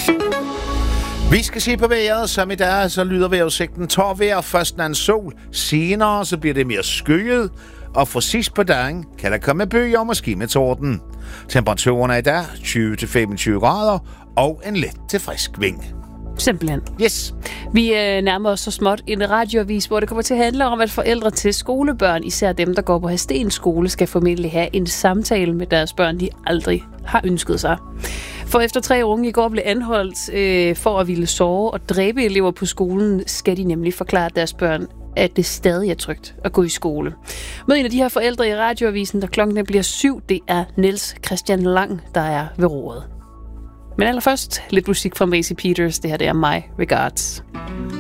Vi skal se på vejret, som i dag, så lyder vejrudsigten tør vejr, først en sol, senere så bliver det mere skyet, og for sidst på dagen kan der komme byer, måske med torden. Temperaturen er i dag 20-25 grader og en let til frisk vind. Simpelthen. Yes. Vi nærmer os så småt en radioavis, hvor det kommer til at handle om, at forældre til skolebørn, især dem, der går på Hadsten skole, skal formentlig have en samtale med deres børn, de aldrig har ønsket sig. For efter 3 unge i går blev anholdt for at ville såre og dræbe elever på skolen, skal de nemlig forklare deres børn, at det stadig er trygt at gå i skole. Med en af de her forældre i radioavisen, der klokken bliver 7, det er Niels Christian Lang, der er ved roret. Men allerførst lidt musik fra Maisie Peters. Det her det er My Regards.